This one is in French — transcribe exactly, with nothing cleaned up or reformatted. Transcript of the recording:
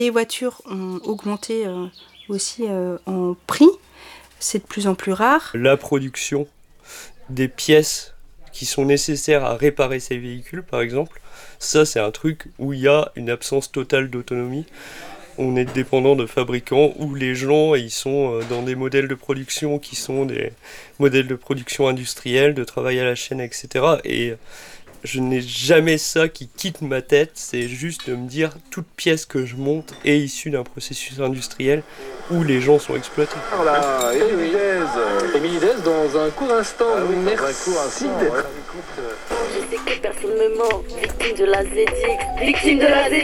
Les voitures ont augmenté euh, aussi euh, en prix, c'est de plus en plus rare. La production des pièces qui sont nécessaires à réparer ces véhicules, par exemple, ça c'est un truc où il y a une absence totale d'autonomie. On est dépendant de fabricants où les gens ils sont dans des modèles de production qui sont des modèles de production industrielle, de travail à la chaîne, et cetera. Et je n'ai jamais ça qui quitte ma tête, c'est juste de me dire toute pièce que je monte est issue d'un processus industriel où les gens sont exploités. Voilà, Émilie Dez. Émilie Dez, dans un court instant, ah oui, merci d'être. Je sais que personne ne me ment, victime de la Z X, victime de la Z X.